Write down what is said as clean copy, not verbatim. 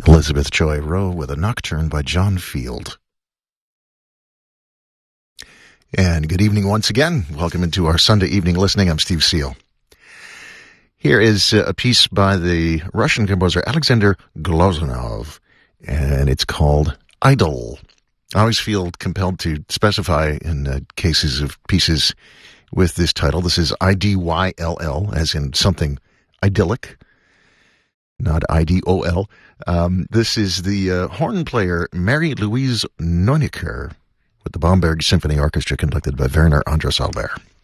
Elizabeth Joy Rowe with a Nocturne by John Field. And good evening once again. Welcome into our Sunday evening listening. I'm Steve Seal. Here is a piece by the Russian composer Alexander Glazunov, and it's called Idyll. I always feel compelled to specify in cases of pieces with this title. This is I-D-Y-L-L, as in something idyllic, not I-D-O-L. This is the horn player Marie-Louise Neunecker with the Bamberg Symphony Orchestra conducted by Werner Andras Albert.